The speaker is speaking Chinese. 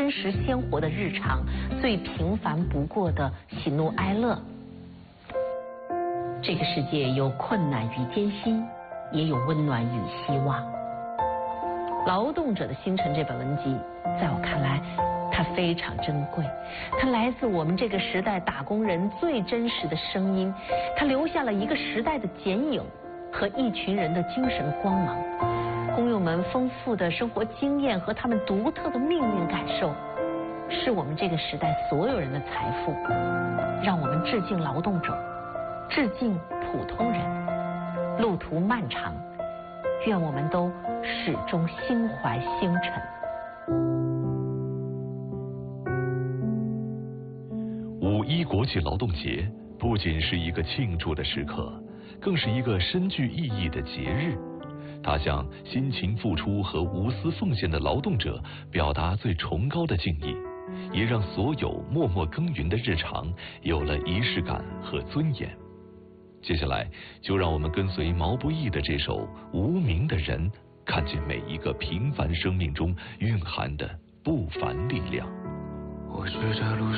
真实鲜活的日常，最平凡不过的喜怒哀乐。这个世界有困难与艰辛，也有温暖与希望。《劳动者的星辰》这本文集，在我看来，它非常珍贵。它来自我们这个时代打工人最真实的声音，它留下了一个时代的剪影和一群人的精神光芒。工友们丰富的生活经验和他们独特的命运感受，是我们这个时代所有人的财富。让我们致敬劳动者，致敬普通人。路途漫长，愿我们都始终心怀星辰。 5·1国际劳动节不仅是一个庆祝的时刻，更是一个深具意义的节日。它向辛勤付出和无私奉献的劳动者表达最崇高的敬意，也让所有默默耕耘的日常有了仪式感和尊严。接下来，就让我们跟随毛不易的这首《无名的人》，看见每一个平凡生命中蕴含的不凡力量。 或许这路